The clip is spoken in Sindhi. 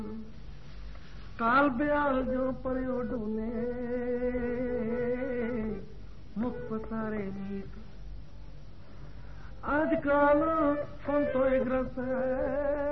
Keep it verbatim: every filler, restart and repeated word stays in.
काल ब्याल जो परियो ढूने मुख पसारे नीत आजकल फोन तो ग्रस है